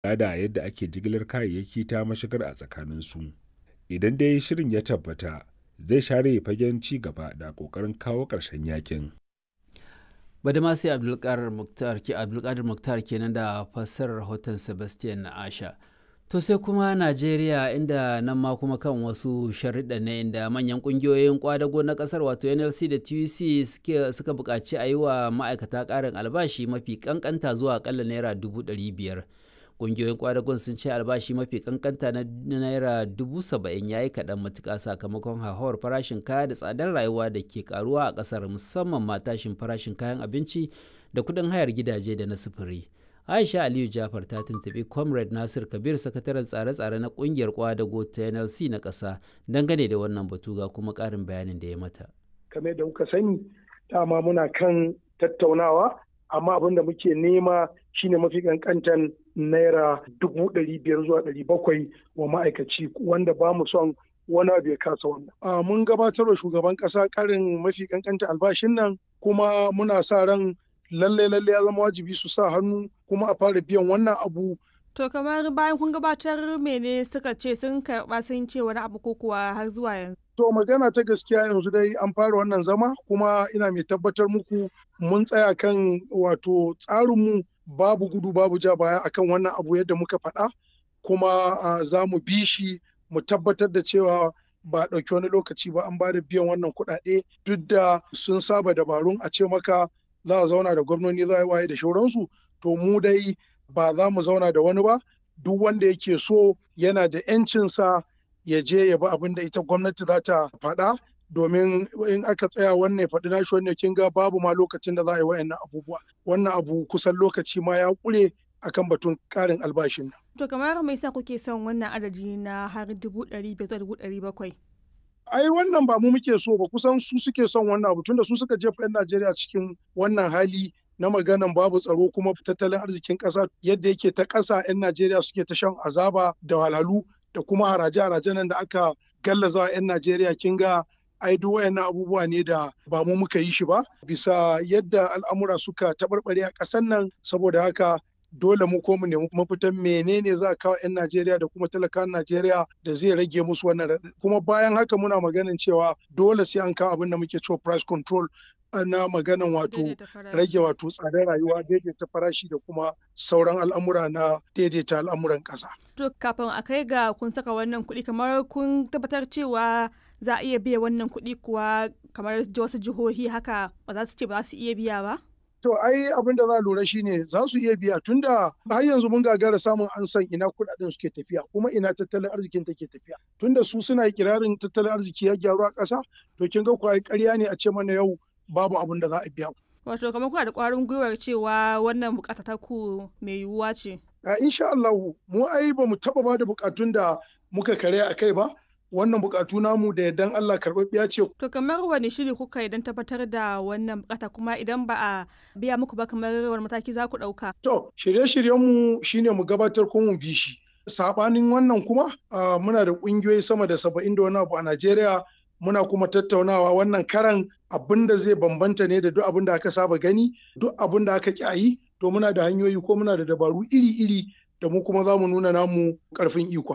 da yadda ake jigilar kayayyaki ta mashigar a tsakaninsu. Idan dai shirin ya tabbata, zai share fagen ci gaba da ƙoƙarin kawo ƙarshen yakin. Badamasi Abdulkadir Muktar kenan da fassarar rahoton Sebastian na Asha. To sai kuma Najeriya, inda nan ma kuma kan wasu sharuɗa ne, inda manyan ƙungiyoyin ƙwadago na ƙasar wato NLC da TUC suka buƙaci a yi wa ma'aikata ƙarin albashi mafi ƙanƙanta zuwa aƙalla naira 500,000. Ƙungiyoyin ƙwadagon sun ce albashi mafi ƙanƙanta na naira 70,000 ya yi kaɗan matuƙa sakamakon hauhawar farashin kaya da tsadar rayuwa da ke ƙaruwa a ƙasar, musamman ma tashin farashin kayan abinci da kuɗin hayar gidaje da na sufuri. Aisha Aliyu Jafar ta tuntuɓi Comrade Nasir Kabir, sakataren tsare-tsare na ƙungiyar ƙwadago ta NLC na ƙasa, dangane da wannan batu, ga kuma ƙarin bayanin da ya mata. Kamar da kuka sani, dama muna kan tattaunawa, amma abin da muke nema shine mafi kankantan naira 500,000 zuwa 700,000 wa ma'aikaci, wanda ba mu son wani abu ya kasa wannan. Mun gabatar wa shugaban ƙasa ƙarin mafi kankanta albashin nan, kuma muna sa ran lalle ya zama wajibi su sa hannu kuma a fara biyan wannan abu. To kamar bayan kun gabatar, mene suka ce, sun karɓa sun ce wani abu ko kuwa har zuwa yanzu? To magana ta gaskiya yanzu dai an fara wannan zama, kuma ina mai tabbatar muku mun tsaya kan wato tsarinmu, babu gudu babu ja baya akan wannan abu yadda muka faɗa, kuma za mu bi shi mu tabbatar da cewa ba ɗauki wani lokaci ba an bada biyan wannan kuɗaɗe, duk da sun saba dabarun a ce maka za a zauna da gwamnoni, za a yi waye da shauransu. To mu dai ba za mu zauna da wani ba, duk wanda yake so yana da 'yancinsa ya je ya bi abin da ita gwamnati za ta faɗa, domin in aka tsaya wannan faɗi nashi wannan, kin ga babu ma lokacin da za a yi wa'annan abubuwa. Wannan abu kusan lokaci ma ya ƙure akan batun ƙarin albashin nan. To kamar me yasa kuke son wannan adadi na har 500,000 zuwa 700,000? Ai wannan ba mu muke so ba, kusan su suke son wannan abu, tunda su suka jefa 'yan Najeriya cikin wannan hali na maganan babu tsaro, kuma tattalin arzikin ƙasa yadda yake ta ƙasa, 'yan Najeriya suke ta shan azaba da walhalu, da kuma haraje-haraje nan da aka gallaza 'yan Najeriya. Kin ga ai duk wayannan abubuwa ne da ba mu muka yi shi ba, bisa yadda al'amura suka taɓarɓare a ƙasar nan. Saboda haka dole mu ko mu nemi mafitan menene za a kawo 'yan Najeriya da kuma talakan Najeriya da zai rage musu wannan raɗaɗi. Kuma bayan haka muna maganin cewa dole sai an kawo abin da muke cewa price control, na maganan wato rage wato tsadar rayuwa, daidaita farashi da kuma sauran al'amura na daidaita al'amuran ƙasa. To kafin a kai ga kun saka wannan kuɗi, kamar kun tabbatar cewa za a iya biya wannan kuɗi kuwa, kamar wasu jihohi haka ba za su ce ba za su iya biya ba? To ai abin da za a lura shine za su iya biya, tunda har yanzu mun gagara samun an san ina kuɗaɗen suke tafiya, kuma ina tattalin arzikin take tafiya. Tunda su suna kirarin tattalin arziki ya gyaru a ƙasa, to kin ga kuwa ƙarya ne a ce mana yau babu abin da za a biya. Wato kamar kuna da ƙwarin gwiwar cewa wannan buƙata ta ku mai yiwuwa ce? Insha Allahu, mu ai ba mu taɓa ba da buƙatun da muka kare a kai ba. Wannan buƙatu namu da yardan Allah karɓaɓɓiya ce. To kamar wani shiri kuka yi don tabbatar da wannan buƙata, kuma idan ba a biya muku ba, kamar wani mataki za ku ɗauka? To shirye-shiryenmu shine mu gabatar ko mu bi shi. Saɓanin wannan kuma muna da ƙungiyoyi sama da 70 da wani abu a Najeriya. Muna kuma tattaunawa wannan karan, abin da zai bambanta ne da duk abin da aka saba gani, duk abin da aka ƙi, to muna da hanyoyi ko muna da dabaru iri-iri da mu kuma za mu nuna namu ƙarfin ikon.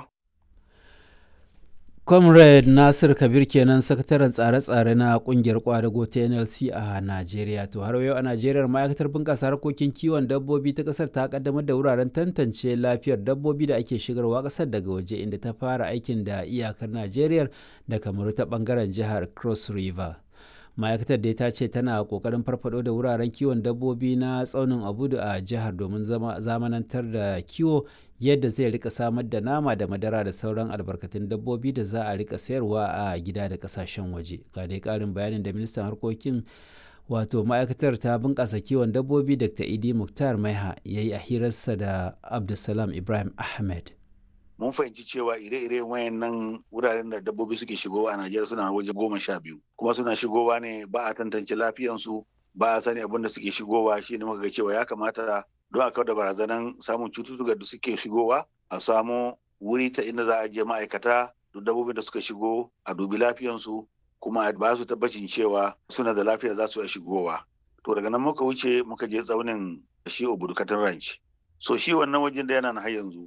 Comrade Nasir Kabir kenan, sakataren tsare-tsare na kungiyar kwadago ta NLC a Najeriya. To har yau a Najeriya, ma'aikatar bunƙasa harkokin kiwon dabbobi ta ƙasar ta kaddamar da wuraren tantance lafiyar dabbobi da ake shigarwa ƙasar daga waje, inda ta fara aikin da iyakar Najeriya da Kamaru ta ɓangaren jihar Cross River. Ma'aikatar dai ta ce tana ƙoƙarin farfado da wuraren kiwon dabbobi na tsaunin Abudu a jihar domin zamanantar da kiwo, yadda zai rika samar da nama da madara da sauran albarkatun dabbobi da za a rika sayarwa a gida da kasashen waje. Ga dai karin bayanin da ministan harkokin wato ma'aikatar ta bunƙasa kiwon dabbobi Dr. Idi Muktar Maiha ya yi a hirarsa da Abdulsalam Ibrahim Ahmed. Mun fahimci cewa ire-ire wayannan wuraren da dabbobi suke shigowa a Najeriya suna waje 12, kuma suna shigowa ne ba a tantance lafiyansu, ba a sani abin da suke shigowa. Shi ne muka ga cewa ya kamata don a kawar da barazanan samun cututtuka da suke shigowa, a samu wuri ta inda za a je ma'aikata duk dabbobin da suka shigo a dubi lafiyansu, kuma ba su tabbacin cewa suna da lafiya za su iya shigowa. To daga nan muka wuce muka je tsaunin shi Obudu Cattle Ranch. so shi wannan wajen da yana na har yanzu